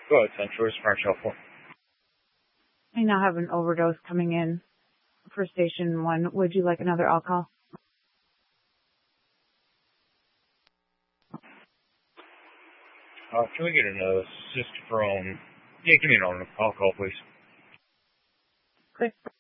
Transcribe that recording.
Go ahead, Central. It's Mark Shuffle. I now have an overdose coming in for station 1. Would you like another alcohol? Can we get an assist from... Yeah, give me an alcohol, please. Click.